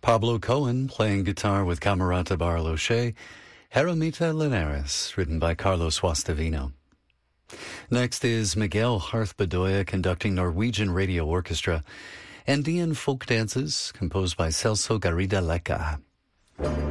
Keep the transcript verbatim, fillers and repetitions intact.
Pablo Cohen playing guitar with Camerata Barloche, Jaramita Linares, written by Carlos Guastavino. Next is Miguel Harth Bedoya conducting Norwegian Radio Orchestra, Andean folk dances composed by Celso Garrido Leca.